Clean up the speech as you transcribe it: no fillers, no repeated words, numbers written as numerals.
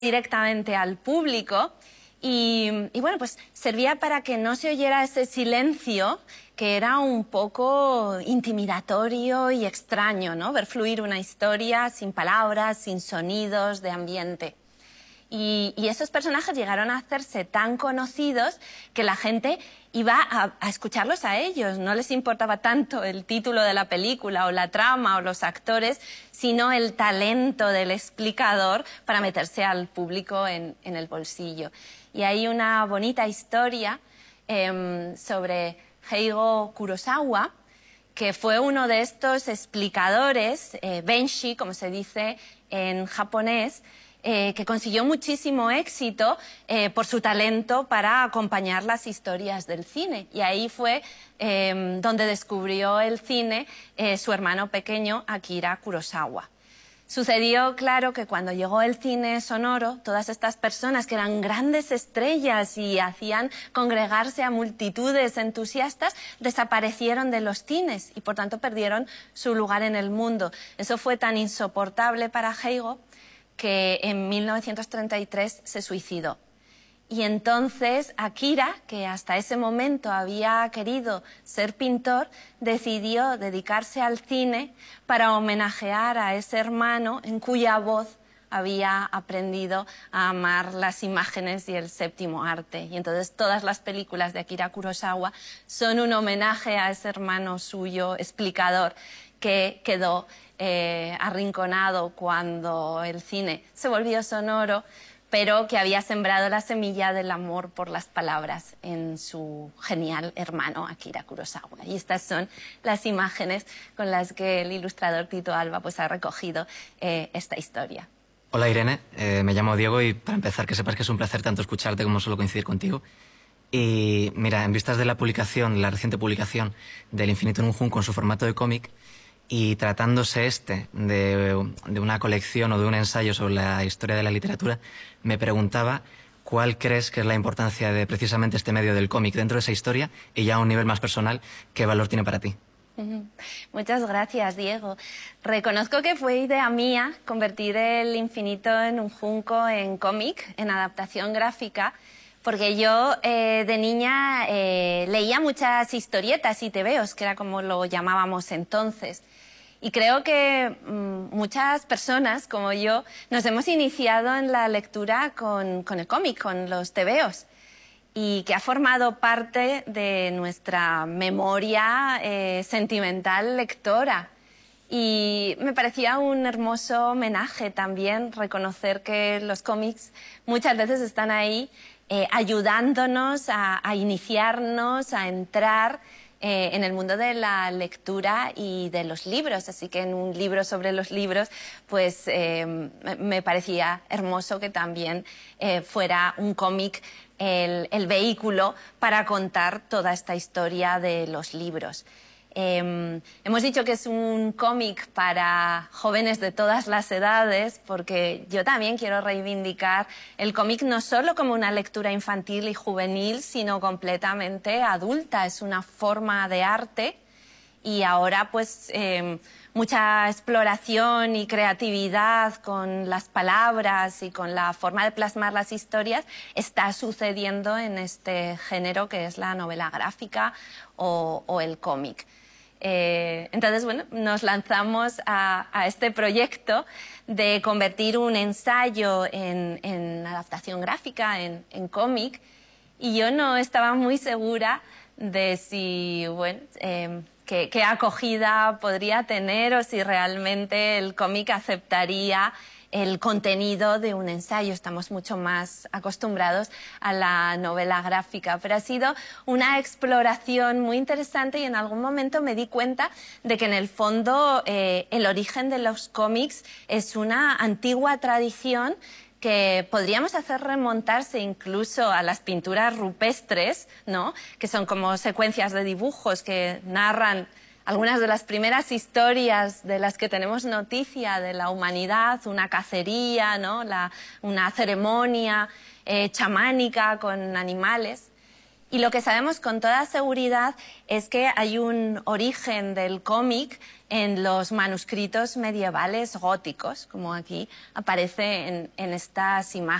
directamente al público y bueno, pues servía para que no se oyera ese silencio que era un poco intimidatorio y extraño, ¿no? Ver fluir una historia sin palabras, sin sonidos de ambiente. Y esos personajes llegaron a hacerse tan conocidos que la gente iba a escucharlos a ellos. No les importaba tanto el título de la película o la trama o los actores, sino el talento del explicador para meterse al público en el bolsillo. Y hay una bonita historia sobre Heigo Kurosawa, que fue uno de estos explicadores, benshi, como se dice en japonés, que consiguió muchísimo éxito por su talento para acompañar las historias del cine. Y ahí fue donde descubrió el cine su hermano pequeño, Akira Kurosawa. Sucedió, claro, que cuando llegó el cine sonoro, todas estas personas que eran grandes estrellas y hacían congregarse a multitudes entusiastas, desaparecieron de los cines y, por tanto, perdieron su lugar en el mundo. Eso fue tan insoportable para Heigo que en 1933 se suicidó. Y entonces Akira, que hasta ese momento había querido ser pintor, decidió dedicarse al cine para homenajear a ese hermano en cuya voz había aprendido a amar las imágenes y el séptimo arte. Y entonces todas las películas de Akira Kurosawa son un homenaje a ese hermano suyo explicador que quedó arrinconado cuando el cine se volvió sonoro, pero que había sembrado la semilla del amor por las palabras en su genial hermano Akira Kurosawa. Y estas son las imágenes con las que el ilustrador Tito Alba pues, ha recogido esta historia. Hola Irene, me llamo Diego y para empezar que sepas que es un placer tanto escucharte como solo coincidir contigo. Y mira, en vistas de la reciente publicación del Infinito en un Junco en su formato de cómic, y tratándose de una colección o de un ensayo sobre la historia de la literatura, me preguntaba cuál crees que es la importancia de precisamente este medio del cómic dentro de esa historia y ya a un nivel más personal, ¿qué valor tiene para ti? Muchas gracias, Diego. Reconozco que fue idea mía convertir el Infinito en un Junco en cómic, en adaptación gráfica, porque yo de niña leía muchas historietas y tebeos, que era como lo llamábamos entonces. Y creo que muchas personas, como yo, nos hemos iniciado en la lectura con el cómic, con los tebeos, y que ha formado parte de nuestra memoria sentimental lectora. Y me parecía un hermoso homenaje también reconocer que los cómics muchas veces están ahí ayudándonos a iniciarnos, a entrar en el mundo de la lectura y de los libros. Así que en un libro sobre los libros, pues me parecía hermoso que también fuera un cómic el vehículo para contar toda esta historia de los libros. Hemos dicho que es un cómic para jóvenes de todas las edades, porque yo también quiero reivindicar el cómic no solo como una lectura infantil y juvenil, sino completamente adulta. Es una forma de arte y ahora pues mucha exploración y creatividad con las palabras y con la forma de plasmar las historias está sucediendo en este género que es la novela gráfica o el cómic. Entonces, bueno, nos lanzamos a este proyecto de convertir un ensayo en adaptación gráfica, en cómic, y yo no estaba muy segura de si, bueno, qué acogida podría tener o si realmente el cómic aceptaría el contenido de un ensayo. Estamos mucho más acostumbrados a la novela gráfica, pero ha sido una exploración muy interesante y en algún momento me di cuenta de que en el fondo el origen de los cómics es una antigua tradición que podríamos hacer remontarse incluso a las pinturas rupestres, ¿no? Que son como secuencias de dibujos que narran algunas de las primeras historias de las que tenemos noticia de la humanidad, una cacería, ¿no? Una ceremonia chamánica con animales. Y lo que sabemos con toda seguridad es que hay un origen del cómic en los manuscritos medievales góticos, como aquí aparece en estas imágenes.